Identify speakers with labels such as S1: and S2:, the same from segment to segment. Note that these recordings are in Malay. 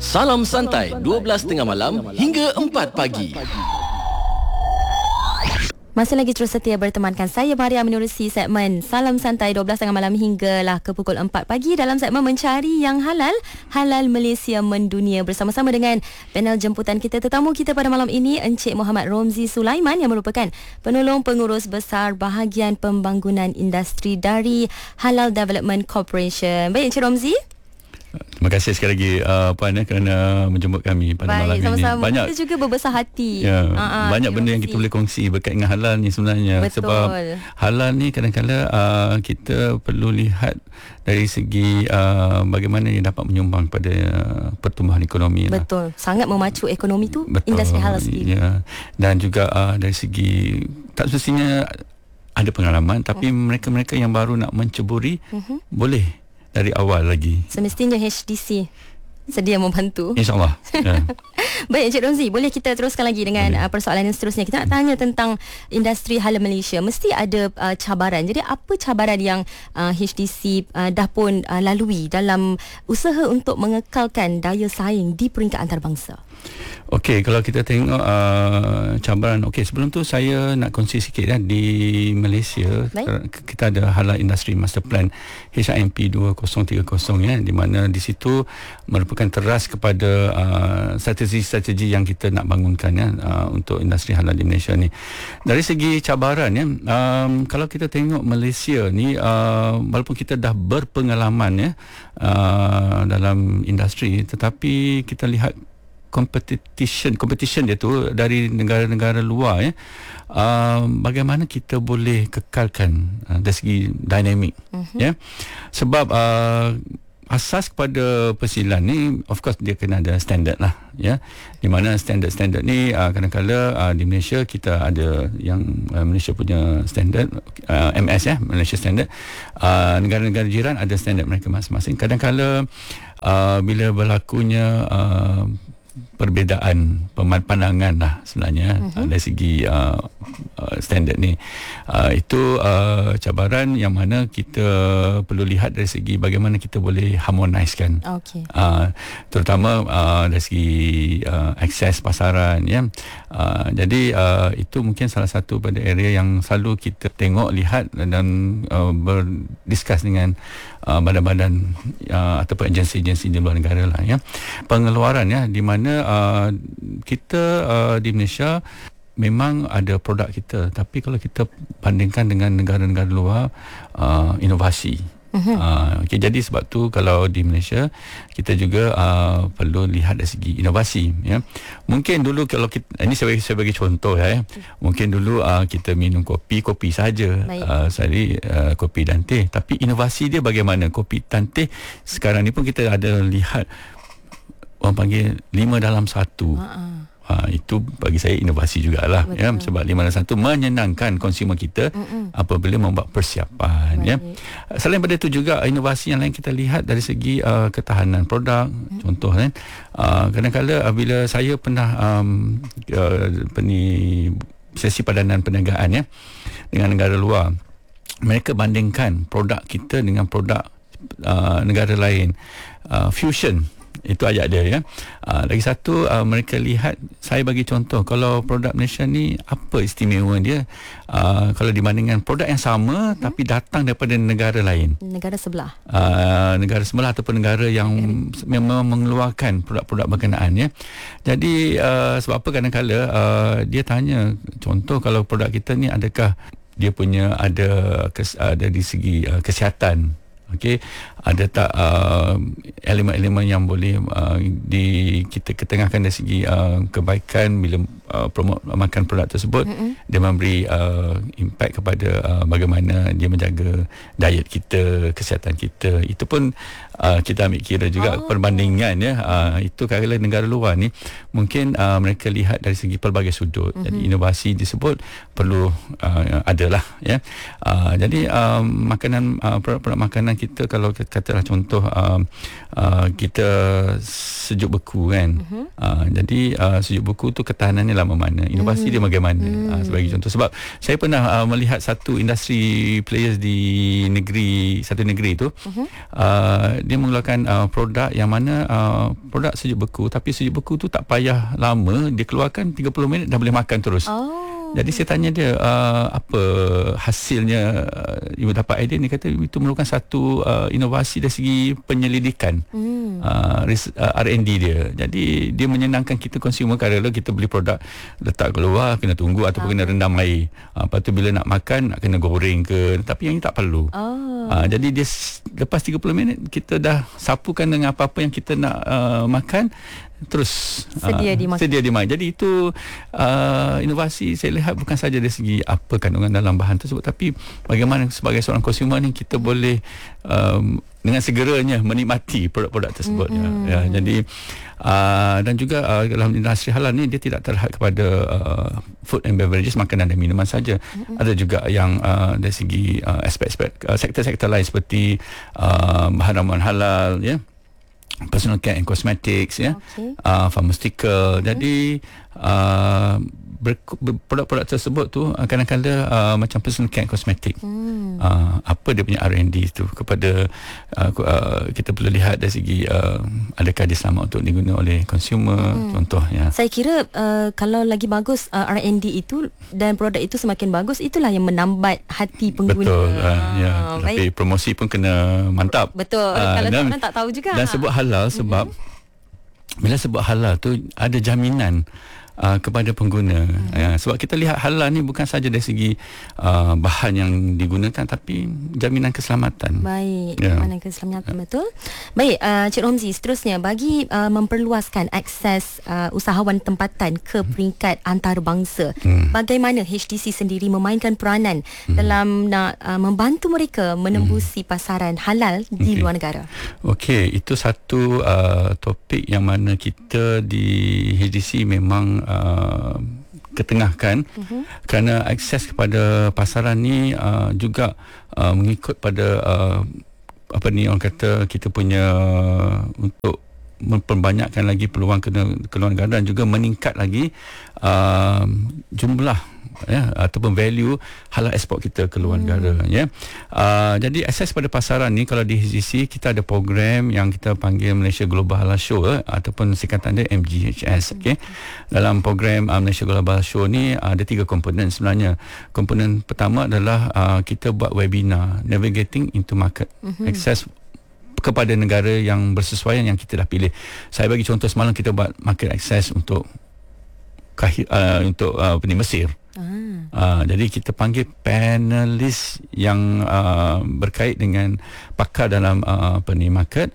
S1: Salam Santai 12.30 malam hingga 4 pagi.
S2: Masih lagi terus setia bertemankan saya Maria menerusi segmen Salam Santai 12.30 malam hinggalah ke pukul 4 pagi dalam segmen Mencari Yang Halal, Halal Malaysia Mendunia, bersama-sama dengan panel jemputan kita. Tetamu kita pada malam ini Encik Muhammad Romzi Sulaiman yang merupakan penolong pengurus besar bahagian pembangunan industri dari Halal Development Corporation. Baik Encik Romzi.
S3: Terima kasih sekali lagi Puan kerana menjemput kami pada malam ini.
S2: Sama-sama.
S3: Banyak,
S2: kita juga berbesar hati.
S3: Ya, banyak benda yang kita boleh kongsi berkait dengan halal ni sebenarnya.
S2: Betul.
S3: Sebab halal ni kadang-kadang kita perlu lihat dari segi bagaimana dia dapat menyumbang pada pertumbuhan ekonomi.
S2: Betul. Sangat memacu ekonomi tu.
S3: Betul.
S2: Industri halal sendiri.
S3: Ya. Dan juga dari segi tak semestinya ada pengalaman, tapi mereka-mereka yang baru nak menceburi boleh dari awal lagi.
S2: Semestinya HDC sedia membantu.
S3: InsyaAllah. Ya.
S2: Baik Encik Romzi, boleh kita teruskan lagi dengan persoalan yang seterusnya. Kita nak tanya tentang industri halal Malaysia. Mesti ada cabaran. Jadi apa cabaran yang HDC dah pun lalui dalam usaha untuk mengekalkan daya saing di peringkat antarabangsa?
S3: Okey, kalau kita tengok cabaran, okey, sebelum tu saya nak kongsi sikit di Malaysia. Kita ada Halal Industry Master Plan HIMP 2030 di mana di situ merupakan teras kepada strategi-strategi yang kita nak bangunkan untuk industri halal di Malaysia ni. Dari segi cabaran kalau kita tengok Malaysia ni walaupun kita dah berpengalaman dalam industri, tetapi kita lihat competition dia tu dari negara-negara luar bagaimana kita boleh kekalkan dari segi dinamik sebab asas kepada persilan ni of course dia kena ada standard lah di mana standard ni kadang-kadang di Malaysia kita ada yang Malaysia punya standard MS Malaysia standard, negara-negara jiran ada standard mereka masing-masing. Kadang-kadang bila berlakunya perbezaan pandangan lah sebenarnya dari segi standard ni, itu cabaran yang mana kita perlu lihat dari segi bagaimana kita boleh harmonizekan, terutama dari segi akses pasaran jadi itu mungkin salah satu pada area yang selalu kita tengok, lihat dan berdiskus dengan badan-badan ataupun agensi-agensi di luar negara lah pengeluaran di mana kita di Malaysia memang ada produk kita, tapi kalau kita bandingkan dengan negara-negara luar, inovasi. Jadi sebab tu kalau di Malaysia kita juga perlu lihat dari segi inovasi. Mungkin dulu kalau kita, ini saya bagi contoh mungkin dulu kita minum kopi saja, sehari kopi dan teh, tapi inovasi dia bagaimana? Kopi dan teh sekarang ni pun kita ada lihat orang panggil 5 dalam 1. Itu bagi saya inovasi jugalah sebab 5 dalam 1 menyenangkan konsumer kita apabila membuat persiapan. Selain daripada itu juga inovasi yang lain kita lihat dari segi ketahanan produk. Contoh kadang-kadang bila saya pernah sesi padanan perniagaan dengan negara luar, mereka bandingkan produk kita dengan produk negara lain, fusion. Itu ayat dia lagi satu, mereka lihat, saya bagi contoh, kalau produk Malaysia ni apa istimewa dia kalau dibandingkan produk yang sama tapi datang daripada negara lain, negara sebelah ataupun negara yang memang mengeluarkan produk-produk berkenaan jadi sebab apa kadang-kadang dia tanya, contoh kalau produk kita ni adakah dia punya ada di segi kesihatan, ada tak elemen-elemen yang boleh kita ketengahkan dari segi kebaikan bila promote makan produk tersebut, dia memberi impact kepada bagaimana dia menjaga diet kita, kesihatan kita. Itu pun kita ambil kira juga perbandingan itu kalau negara luar ni mungkin mereka lihat dari segi pelbagai sudut. Jadi inovasi disebut perlu adalah jadi produk-produk makanan kita, kalau katalah contoh kita sejuk beku kan. Jadi sejuk beku tu ketahanannya lama mana, inovasi dia bagaimana. Sebagai contoh, sebab saya pernah melihat satu industri players di satu negeri tu, dia mengeluarkan produk yang mana produk sejuk beku, tapi sejuk beku tu tak payah lama, dia keluarkan 30 minit dah boleh makan terus. Jadi saya tanya dia apa hasilnya, ibu dapat idea ni, kata itu merupakan satu inovasi dari segi penyelidikan, R&D dia. Jadi dia menyenangkan kita consumer, kerana kita beli produk letak keluar kena tunggu ataupun kena rendam air. Lepas tu bila nak makan nak kena goreng ke, tapi yang ni tak perlu. Jadi dia lepas 30 minit kita dah sapukan dengan apa-apa yang kita nak makan, terus sedia dimakan. Jadi itu inovasi saya lihat bukan saja dari segi apa kandungan dalam bahan tersebut, tapi bagaimana sebagai seorang konsumer ni kita boleh dengan segeranya menikmati produk-produk tersebut. Jadi dan juga dalam industri halal ni dia tidak terhad kepada food and beverages, makanan dan minuman saja. Ada juga yang dari segi aspek-aspek sektor-sektor lain seperti bahan ramuan halal, personal care and cosmetics, pharmaceutical. Jadi produk-produk tersebut tu kadang-kadang macam personal care and cosmetic, apa dia punya R&D tu kepada kita perlu lihat dari segi adakah dia selamat untuk digunakan oleh consumer. Contohnya
S2: saya kira kalau lagi bagus R&D itu dan produk itu semakin bagus, itulah yang menambat hati pengguna.
S3: Betul. Tapi promosi pun kena mantap.
S2: Betul. Kalau orang tak tahu juga.
S3: Dan sebut halal sebab bila sebut halal tu ada jaminan kepada pengguna. Sebab kita lihat halal ni bukan saja dari segi bahan yang digunakan, tapi jaminan keselamatan.
S2: Baik, jaminan keselamatan, betul. Baik, Cik Romzi, seterusnya bagi memperluaskan akses usahawan tempatan ke peringkat antarabangsa, bagaimana HDC sendiri memainkan peranan dalam nak membantu mereka menembusi pasaran halal di luar negara? Okey,
S3: itu satu topik yang mana kita di HDC memang ketengahkan, kerana akses kepada pasaran ni juga mengikut pada apa ni orang kata, kita punya untuk memperbanyakkan lagi peluang ke luar negara dan juga meningkat lagi jumlah ataupun value halal ekspor kita ke luar negara. Jadi akses pada pasaran ni, kalau di HDC kita ada program yang kita panggil Malaysia Global Halal Show ataupun singkatan dia MGHS. Dalam program Malaysia Global Show ni ada 3 komponen sebenarnya. Komponen pertama adalah kita buat webinar Navigating into Market, akses kepada negara yang bersesuaian yang kita dah pilih. Saya bagi contoh, semalam kita buat market access untuk Mesir. Jadi kita panggil panelis yang berkait dengan pakar dalam market.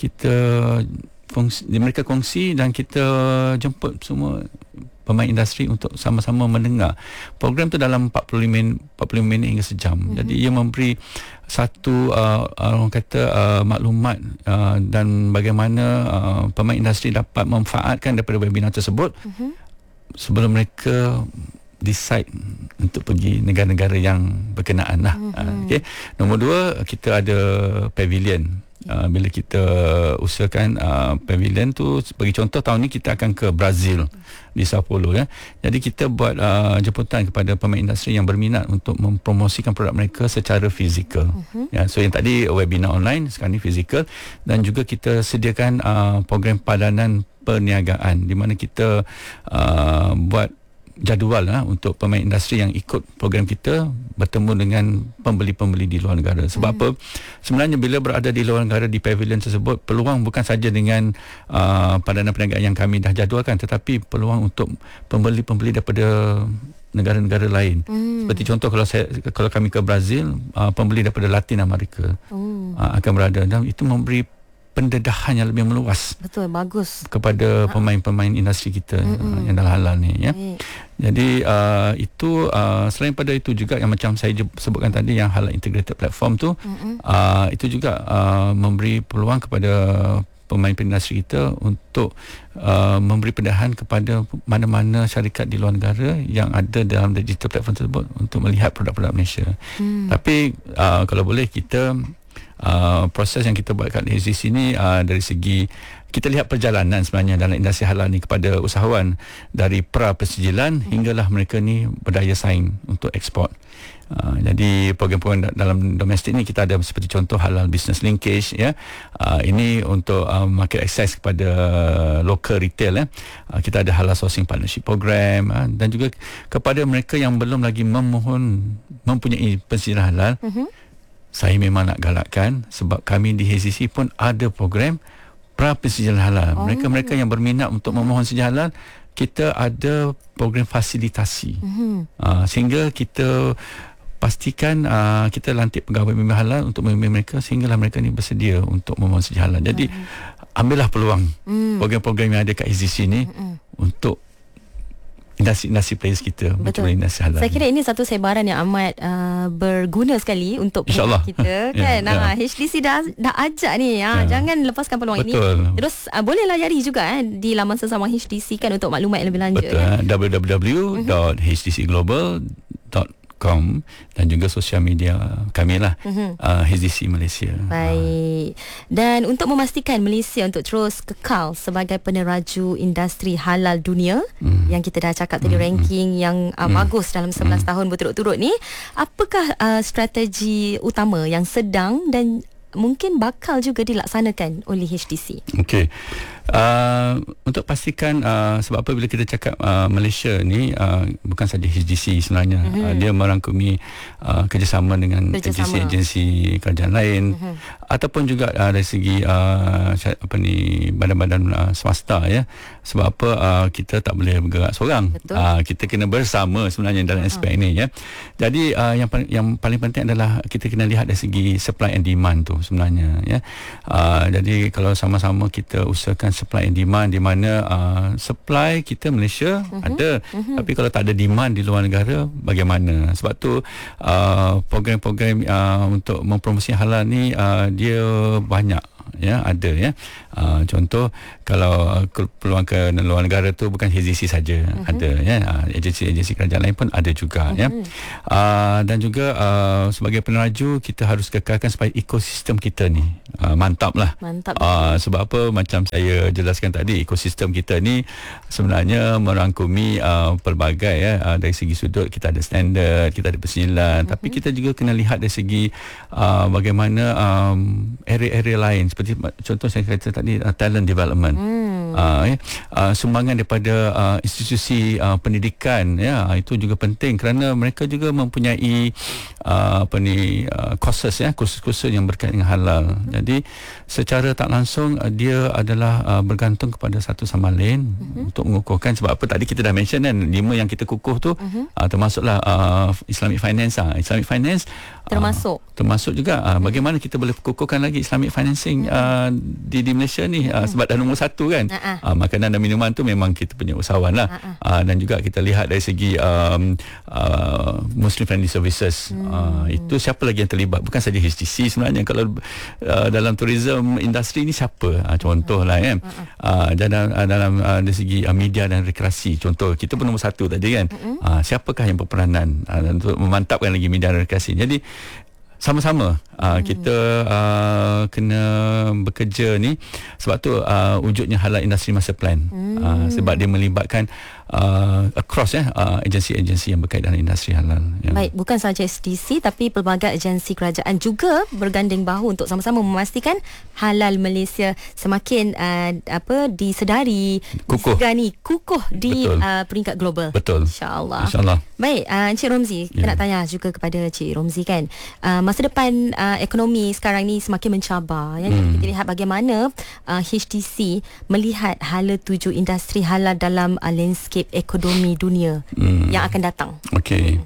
S3: Mereka kongsi dan kita jemput semua pemain industri untuk sama-sama mendengar. Program tu dalam 45 minit hingga sejam. Jadi ia memberi satu orang kata maklumat dan bagaimana pemain industri dapat memanfaatkan daripada webinar tersebut sebelum mereka decide untuk pergi negara-negara yang berkenaan lah. Nombor 2, kita ada pavilion. Bila kita usahakan pavilion tu, bagi contoh tahun ni kita akan ke Brazil, di Sao Paulo. Jadi kita buat jemputan kepada pemain industri yang berminat untuk mempromosikan produk mereka secara fizikal. So yang tadi webinar online, sekarang ni fizikal. Dan juga kita sediakan program padanan perniagaan, di mana kita buat jadual untuk pemain industri yang ikut program kita bertemu dengan pembeli-pembeli di luar negara. Sebab apa? Sebenarnya bila berada di luar negara di pavilion tersebut, peluang bukan saja dengan padanan perniagaan yang kami dah jadualkan, tetapi peluang untuk pembeli-pembeli daripada negara-negara lain. Seperti contoh, kalau kami ke Brazil, pembeli daripada Latin Amerika akan berada, dan itu memberi pendedahan yang lebih meluas.
S2: Betul, bagus.
S3: Kepada pemain-pemain industri kita yang dalam halal ni. Jadi itu selain pada itu juga yang macam saya sebutkan tadi, yang halal integrated platform tu, itu juga memberi peluang kepada pemain industri kita untuk memberi pendedahan kepada mana-mana syarikat di luar negara yang ada dalam digital platform tersebut untuk melihat produk-produk Malaysia. Tapi kalau boleh kita Proses yang kita buat kat HDC ni dari segi kita lihat perjalanan sebenarnya dalam industri halal ni kepada usahawan dari pra persijilan hinggalah mereka ni berdaya saing untuk ekspor. Jadi program-program dalam domestik ni kita ada seperti contoh halal business linkage ya. Ini untuk market access kepada local retail kita ada halal sourcing partnership program dan juga kepada mereka yang belum lagi mempunyai persijilan halal. Saya memang nak galakkan sebab kami di HCC pun ada program pra persijilan halal. Mereka-mereka yang berminat untuk memohon sijil halal, kita ada program fasilitasi. Sehingga kita pastikan kita lantik pegawai bimbing halal untuk membimbing mereka sehinggalah mereka ni bersedia untuk memohon sijil halal. Jadi ambillah peluang program-program yang ada kat HCC ni untuk industri players kita.
S2: Betul.
S3: Industri halal.
S2: Saya kira ini satu sebaran yang amat berguna sekali untuk
S3: InsyaAllah.
S2: kita kan. HDC dah ajak ni jangan lepaskan peluang ini. Terus bolehlah cari juga di laman sesama HDC kan untuk maklumat yang lebih lanjut.
S3: Betul. Kan? www.hdcglobal.com dan juga sosial media kami lah HDC Malaysia.
S2: Baik. Dan untuk memastikan Malaysia untuk terus kekal sebagai peneraju industri halal dunia yang kita dah cakap tadi ranking yang bagus dalam 11 tahun berturut-turut ni, apakah strategi utama yang sedang dan mungkin bakal juga dilaksanakan oleh HDC?
S3: Okey. Untuk pastikan sebab apa bila kita cakap Malaysia ni bukan saja HDC sebenarnya, dia merangkumi kerjasama dengan agensi-agensi kerajaan lain ataupun juga dari segi badan-badan swasta ya. Sebab apa kita tak boleh bergerak seorang. Kita kena bersama sebenarnya dalam aspek ini ya. Jadi yang paling penting adalah kita kena lihat dari segi supply and demand tu sebenarnya ya. Jadi kalau sama-sama kita usahakan supply and demand, di mana supply kita Malaysia ada, tapi kalau tak ada demand di luar negara bagaimana? Sebab tu program-program untuk mempromosi halal ni dia banyak ya, ada ya. Contoh kalau peluang ke luar negara tu bukan HZC saja, ada ya, agensi-agensi kerajaan lain pun ada juga ya. Dan juga sebagai peneraju kita harus kekalkan supaya ekosistem kita ni mantap lah. Sebab apa, macam saya jelaskan tadi, ekosistem kita ni sebenarnya merangkumi pelbagai ya, dari segi sudut kita ada standard, kita ada persijilan, tapi kita juga kena lihat dari segi bagaimana area-area lain, seperti contoh saya kata tadi talent development. Sumbangan daripada institusi pendidikan ya, itu juga penting kerana mereka juga mempunyai courses ya, kursus-kursus yang berkaitan dengan halal. Jadi secara tak langsung dia adalah bergantung kepada satu sama lain untuk mengukuhkan. Sebab apa, tadi kita dah mention kan 5 yang kita kukuh tu termasuklah Islamic Finance. Islamic Finance termasuk juga bagaimana kita boleh kukuhkan lagi Islamic financing di Malaysia ni, sebab dah nombor 1 kan. Makanan dan minuman tu memang kita punya usahawan lah. Dan juga kita lihat dari segi Muslim Friendly Services, itu siapa lagi yang terlibat, bukan saja HDC sebenarnya. Kalau dalam tourism industri ni siapa, contoh lah kan. Dalam dari segi media dan rekreasi, contoh kita pun nombor 1 tadi kan. Siapakah yang berperanan untuk memantapkan lagi media dan rekreasi. Jadi sama-sama kita kena bekerja ni. Sebab tu wujudnya Halal Industry Master Plan, sebab dia melibatkan across agensi-agensi yang berkaitan dengan industri halal ya.
S2: Baik, bukan sahaja SDC tapi pelbagai agensi kerajaan juga berganding bahu untuk sama-sama memastikan halal Malaysia semakin disedari, disegani, kukuh di peringkat global.
S3: Betul.
S2: InsyaAllah. Baik, Encik Romzi, kita nak tanya juga kepada Encik Romzi kan, masa depan ekonomi sekarang ni semakin mencabar ya. Kita lihat bagaimana HDC melihat hala tuju industri halal dalam landscape ekonomi dunia yang akan datang. Okey.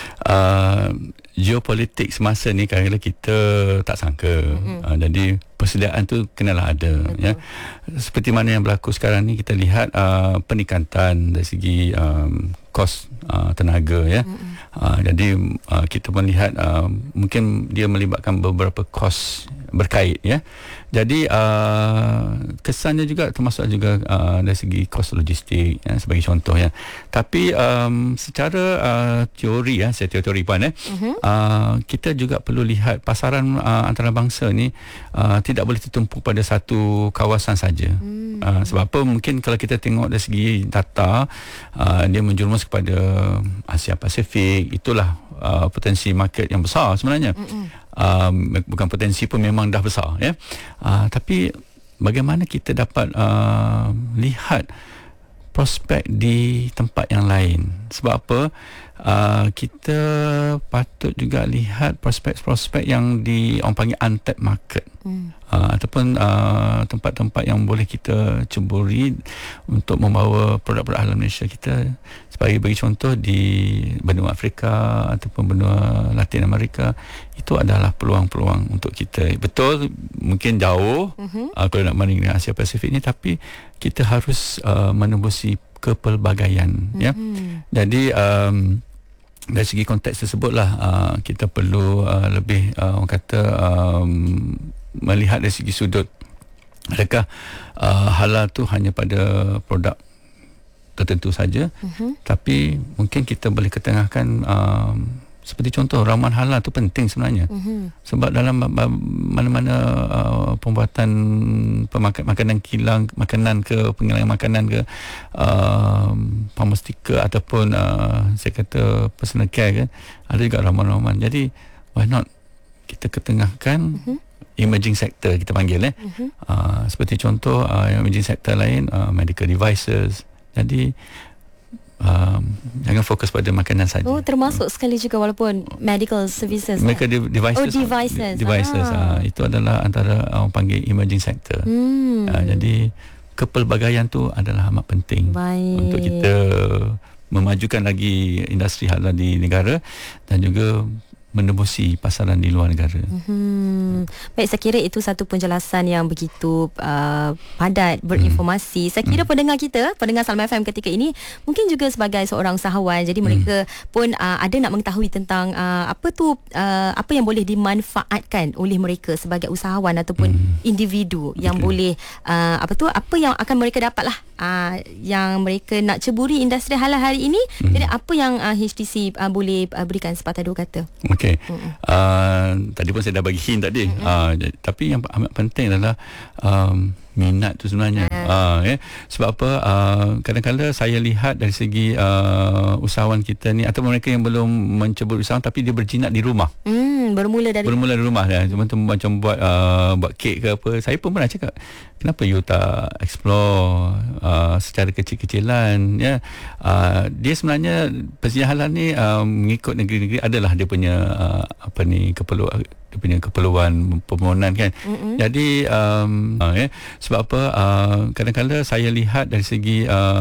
S3: Geopolitik semasa ni kadang-kadang kita tak sangka. Jadi persediaan tu kenalah ada. Ya. Seperti mana yang berlaku sekarang ni, kita lihat peningkatan dari segi kos tenaga ya. Jadi kita melihat mungkin dia melibatkan beberapa kos berkait ya. Jadi kesannya juga termasuk juga dari segi kos logistik sebagai contoh ya. Tapi secara teori saya teori Puan kita juga perlu lihat pasaran antarabangsa ni tidak boleh tertumpu pada satu kawasan saja. Sebab apa, mungkin kalau kita tengok dari segi data dia menjerumus kepada Asia Pasifik, itulah potensi market yang besar sebenarnya. Bukan potensi pun, memang dah besar ya. Tapi bagaimana kita dapat lihat prospek di tempat yang lain? Sebab apa, kita patut juga lihat prospek-prospek yang orang panggil untapped market, ataupun tempat-tempat yang boleh kita ceburi untuk membawa produk-produk halal Malaysia kita. Bagi contoh di benua Afrika ataupun benua Latin Amerika, itu adalah peluang-peluang untuk kita. Betul, mungkin jauh kalau nak banding dengan Asia Pasifik ni, tapi kita harus menembusi kepelbagaian ya. Jadi dari segi konteks tersebutlah kita perlu lebih orang kata melihat dari segi sudut, adakah halal tu hanya pada produk tertentu saja, tapi mungkin kita boleh ketengahkan seperti contoh ramuan halal tu penting sebenarnya. Sebab dalam mana-mana pembuatan makanan kilang, makanan ke penghilangan makanan ke pharmaceutical ataupun saya kata personal care kan, ada juga ramuan-ramuan. Jadi why not kita ketengahkan emerging sector kita panggil seperti contoh emerging sector lain, medical devices. Jadi jangan fokus pada makanan saja.
S2: Termasuk sekali juga walaupun medical services.
S3: Medical devices. Itu adalah antara orang panggil emerging sector. Jadi kepelbagaian tu adalah amat penting. Untuk kita memajukan lagi industri halal di negara dan juga menembusi pasaran di luar negara.
S2: Baik, saya kira itu satu penjelasan yang begitu padat, berinformasi. Saya kira pendengar kita, pendengar Salam FM ketika ini mungkin juga sebagai seorang usahawan, jadi mereka pun ada nak mengetahui tentang apa yang boleh dimanfaatkan oleh mereka sebagai usahawan ataupun individu yang boleh apa yang akan mereka dapatlah yang mereka nak ceburi industri halal hari ini. Jadi apa yang HTC boleh berikan sepatah dua kata?
S3: Okey. Tadi pun saya dah bagi hint tadi. Tapi yang amat penting adalah minat tu sebenarnya. Sebab apa, kadang-kadang saya lihat dari segi usahawan kita ni atau mereka yang belum menceburi usaha tapi dia berjinak di rumah. Bermula dari rumah ya. Macam buat kek ke apa. Saya pun pernah cakap, kenapa you tak explore secara kecil-kecilan ya. Dia sebenarnya persediaan halal ni mengikut negeri-negeri adalah dia punya dia punya keperluan permohonan kan. Jadi sebab apa, kadang-kadang saya lihat dari segi